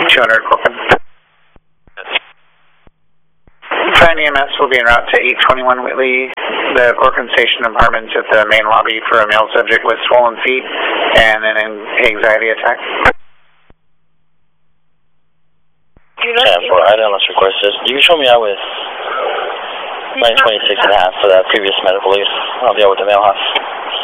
200 Corcoran. Fine EMS will be en route to 821 Whitley. The Corcoran Station Apartments at the main lobby for a male subject with swollen feet and an anxiety attack. Yeah, for IDLS request, you can show me out with 926.5 for that previous medical leave. I'll be out with the mail house.